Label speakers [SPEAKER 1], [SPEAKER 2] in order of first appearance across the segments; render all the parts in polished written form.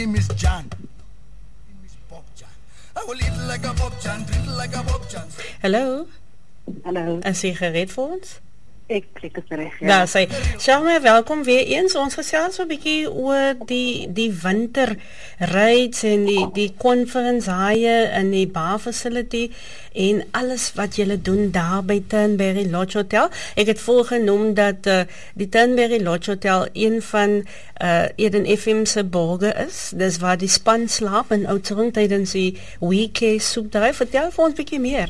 [SPEAKER 1] name is John. Name is Bob John. I will eat like a Bob John, drink like a Bob John.
[SPEAKER 2] Hallo,
[SPEAKER 3] Hallo,
[SPEAKER 2] is jy gereed vir ons?
[SPEAKER 3] ek klik het reg.
[SPEAKER 2] Daar sê, Shalma, welkom weer eens. Ons gesels so 'n bietjie oor die winter rides en die conference haaie in die bar facility en alles wat julle doen daar by Turnberry Lodge Hotel. Ek het voorgenoem dat die Turnberry Lodge Hotel een van Eden FM se borge is. Dis waar die span slaap in Oudtshoorn tydens die weekend soepdryf. Vertel vir ons 'n bietjie meer.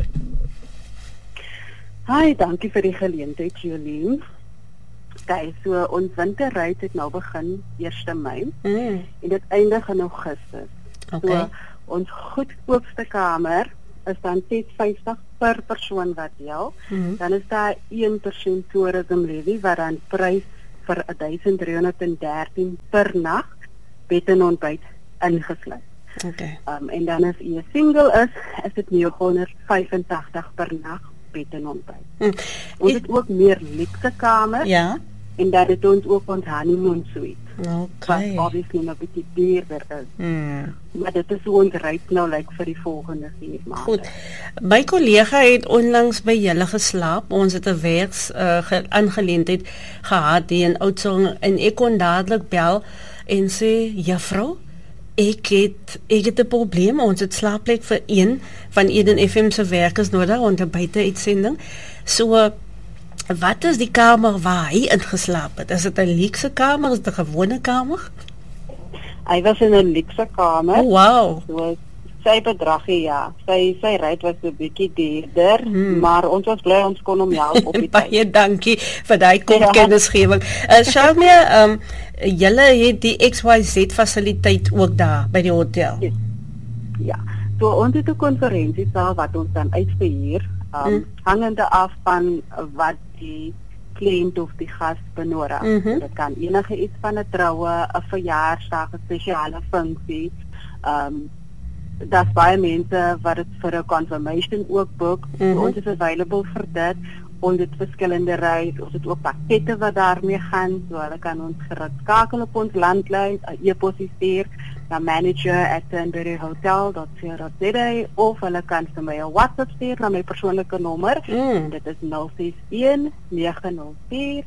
[SPEAKER 3] Hi, dankie vir die geleentheid, Jolien. Okay, so ons winterrit het nou begin 1 Mei en dit eindig in Augustus.
[SPEAKER 2] Okay.
[SPEAKER 3] So ons goedkoopste kamer is dan R50 per persoon wat tel. Dan is daar 1% tourism levy wat dan prys vir R1313 per nag bed en ontbyt ingesluit.
[SPEAKER 2] Okay.
[SPEAKER 3] En dan as jy single is dit R985 per nag bed en ontbyt. Ons het ook meer luxe kamers.
[SPEAKER 2] Ja.
[SPEAKER 3] En dat het ons ook ons honeymoon suite.
[SPEAKER 2] Okay.
[SPEAKER 3] Wat obviously nog 'n bietjie duurder is. Maar dit is hoe ons ry nou vir die volgende 4 maande.
[SPEAKER 2] Goed. My kollega het onlangs by julle geslaap. Ons het 'n werks aangeleentheid gehad hier in Oudtshoorn en ek kon dadelik bel en sê, juffrou, ek het 'n probleem. Ons het slaapplek vir een van Eden FM se werkers nodig onder buite uitsending. So wat is die kamer waar hy ingeslaap het? Is dit 'n luxe kamer? Is dit 'n gewone kamer?
[SPEAKER 3] Hy was in 'n luxe kamer.
[SPEAKER 2] Oh, wow.
[SPEAKER 3] So sy bedragie ja. Sy ryk was 'n bietjie duurder, maar ons was bly ons kon hom help op die tyd.
[SPEAKER 2] Baie dankie vir daai kennisgewing. Shalma, julle het die XYZ fasiliteit ook daar by die hotel.
[SPEAKER 3] Yes. Ja. So ons het 'n konferensiesaal wat ons dan uitverhuur, hangende af van wat die kliënt of die gas benodig. Dit kan enige iets van 'n troue, 'n verjaarsdag, 'n spesiale funksie. Daar's baie mense wat dit vir 'n confirmation ook boek. Ons is available vir dit. Ons het verskillende reis. Ons het ook pakkette wat daarmee gaan. So hulle kan ons gerus skakel op ons landlyn, 'n e-pos stuur na manager@turnberryhotel.co.za of hulle kan vir my 'n WhatsApp stuur na my persoonlike nommer. Dit is 061 904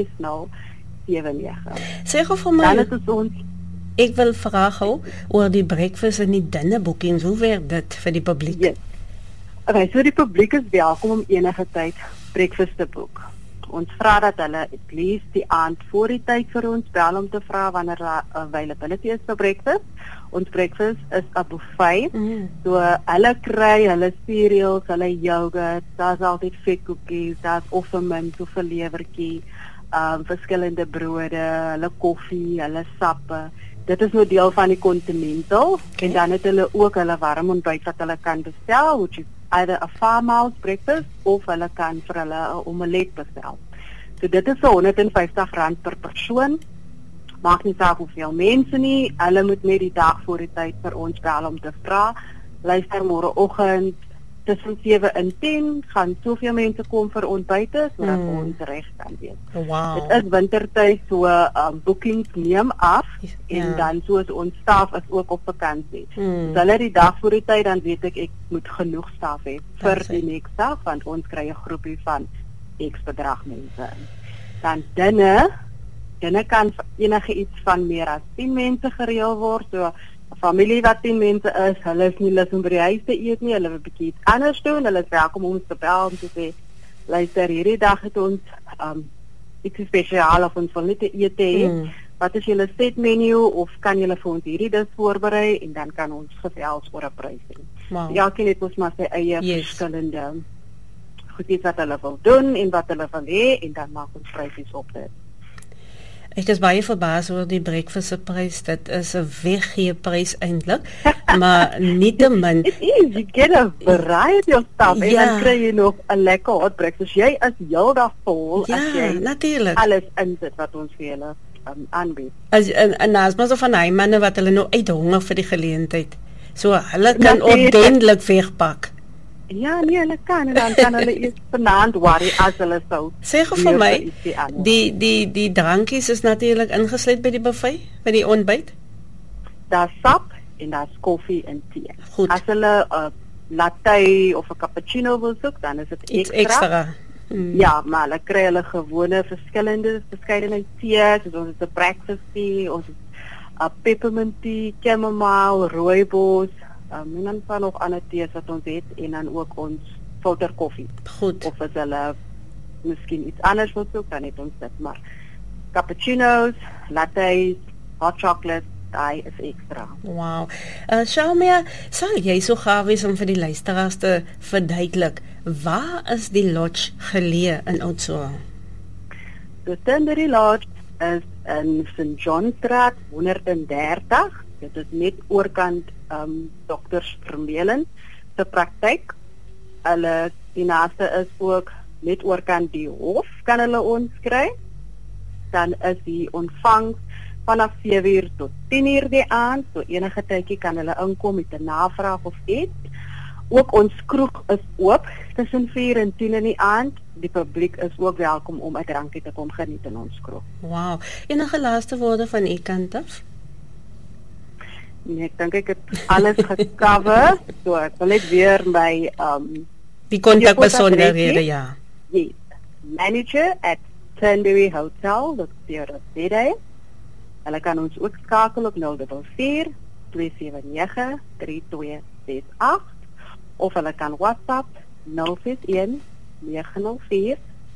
[SPEAKER 3] 6079.
[SPEAKER 2] Sê gou vir my.
[SPEAKER 3] Dan is ons
[SPEAKER 2] Ek wil vra oor die breakfast en die dinner bookings. Hoe werk dit vir die publiek?
[SPEAKER 3] Yes. Okay, so die publiek is welkom om enige tyd breakfast te boek. Ons vra dat hulle at least die aand voor die tyd vir ons bel om te vra wanneer daar availability is vir breakfast. Ons breakfast is 'n buffet. So hulle kry hulle cereals, hulle yoghurt, daar's altyd vetkoekies, daar's offermints of 'n lewertjie, verskillende brode, hulle koffie, hulle sappe. Dit is nou deel van die continental. En dan het hulle ook hulle warm ontbyt wat hulle kan bestel, which is either a farmhouse breakfast of hulle kan vir hulle 'n omelet bestel. So dit is R150 per persoon. Maak nie saak hoeveel mense nie, hulle moet net die dag voor die tyd vir ons bel om te vra. Luister, môreoggend tussen 7 en 10 gaan soveel mense kom vir ontbyte sodat ons reg kan wees.
[SPEAKER 2] Wow.
[SPEAKER 3] Dit is wintertyd, so bookings neem af en dan soos ons staf is ook op vakansie. So hulle die dag voor die tyd, dan weet ek moet genoeg staf hê vir die next dag, want ons kry 'n groepie van X bedrag mense. Dan dinner kan enige iets van meer as 10 mense gereël word. So 'n familie wat 10 mense is, hulle is nie lus om by die huis te eet nie, hulle wil 'n bietjie iets anders doen. Hulle is welkom om ons te bel om te sê, luister, hierdie dag het ons iets spesiaal of ons wil net eet hê. Wat is julle set menu of kan julle vir ons hierdie dis voorberei en dan kan ons gesels oor 'n prysing.
[SPEAKER 2] Wow.
[SPEAKER 3] Elkeen het ons maar sy eie verskillende goedies wat hulle wil doen en wat hulle wil hê en dan maak ons prysies op dit.
[SPEAKER 2] Ek is baie verbaas oor die breakfast se prys. Dit is 'n weggee prys eintlik, maar nietemin.
[SPEAKER 3] It is, you get a variety of stuff en dan kry jy nog 'n lekker hot breakfast. Jy is heeldag vol as jy
[SPEAKER 2] natuurlijk
[SPEAKER 3] alles insit wat ons vir julle aanbied.
[SPEAKER 2] En as mens van hy manne wat hulle nou uithonger vir die geleentheid. So hulle kan ordentlik wegpak.
[SPEAKER 3] Ja, nee, hulle kan en dan kan hulle eers vanaand worry as hulle sou.
[SPEAKER 2] Sê gou vir my, die drankies is natuurlik ingesluit by die buffet, by die ontbyt?
[SPEAKER 3] Daar's sap en daar's koffie en tee.
[SPEAKER 2] Goed.
[SPEAKER 3] As hulle 'n latte of 'n cappuccino wil soek, dan is dit
[SPEAKER 2] Iets extra.
[SPEAKER 3] Ja, maar hulle kry hulle gewone verskeidenheid tees, soos ons het 'n breakfast tea, ons het peppermint tea, chamomile, rooibos, en dan van nog ander tees wat ons het en dan ook ons filterkoffie.
[SPEAKER 2] Goed.
[SPEAKER 3] Of as hulle miskien iets anders wil soek, dan het ons dit, maar cappuccino's, lattes, hot chocolate, daai is extra.
[SPEAKER 2] Wow. Shalmia, sal jy so gaaf wees om vir die luisteraars te verduidelik, waar is die lodge geleë in Oudtshoorn?
[SPEAKER 3] The Tenbury Lodge is in St. John Straat 130. Dit is net oorkant Dr. Vermeulen se praktyk. Hulle die naaste is ook net oorkant die hof, kan hulle ons kry. Dan is die ontvangs vanaf 7:00 tot 10:00 die aand, so enige tydjie kan hulle inkom met 'n navraag of iets. Ook ons kroeg is oop tussen 4 en 10 in die aand. Die publiek is ook welkom om 'n drankie te kom geniet in ons kroeg.
[SPEAKER 2] Wow. Enige laaste woorde van u kant af?
[SPEAKER 3] Nee, ek dink ek het alles gecover. So ek wil net weer my
[SPEAKER 2] Die kontakbesonderhede, ja.
[SPEAKER 3] Yes. Manager at Tenbury Hotel, dat is die hulle kan ons ook skakel op 044 279 3268 of hulle kan WhatsApp 061 904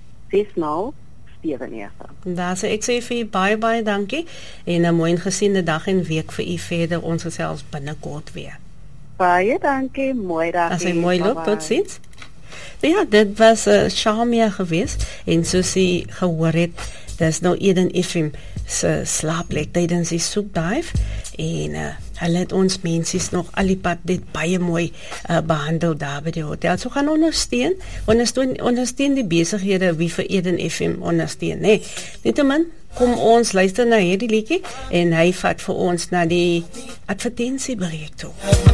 [SPEAKER 3] 6079.
[SPEAKER 2] Daar sê ek sê vir u baie dankie en 'n mooi gesiene dag en week vir u verder. Ons gesels binnekort weer.
[SPEAKER 3] Baie dankie, mooi dag.
[SPEAKER 2] As hy mooi loop, tot ziens. Ja, dit was Shalmia geweest en soos jy gehoor het, dis nou Eden FM se slaapplek tydens die soepdive en hulle het ons mensies nog al die pad dit baie mooi behandel daar by die hotel. So gaan ondersteun die besighede wie vir Eden FM ondersteun, né? Nietemin, kom ons luister na hierdie liedjie en hy vat vir ons na die advertensiebreek toe.